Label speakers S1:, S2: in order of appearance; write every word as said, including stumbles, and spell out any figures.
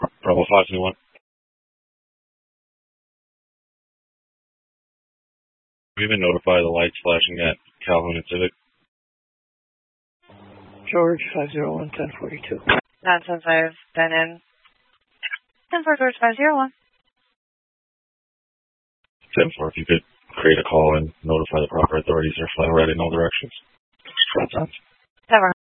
S1: Bravo five two one. We've been notified of the lights flashing at Calhoun and Civic.
S2: George five zero one ten forty-two.
S3: nine seven five, then in. ten four George five zero one.
S1: ten four, if you could create a call and notify the proper authorities, they're flying right in all directions.
S3: Never.